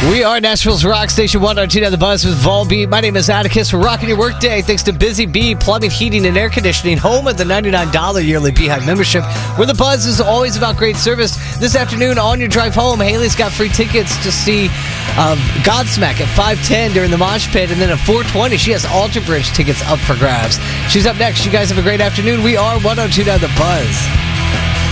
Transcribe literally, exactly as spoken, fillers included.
We are Nashville's rock station, one oh two to the Buzz with Volbeat. My name is Atticus. We're rocking your workday thanks to Busy Bee Plumbing, Heating, and Air Conditioning, home of the ninety-nine dollars yearly Beehive membership, where the Buzz is always about great service. This afternoon, on your drive home, Haley's got free tickets to see um, Godsmack at five ten during the Mosh Pit, and then at four twenty, she has Alter Bridge tickets up for grabs. She's up next. You guys have a great afternoon. We are one oh two to the Buzz.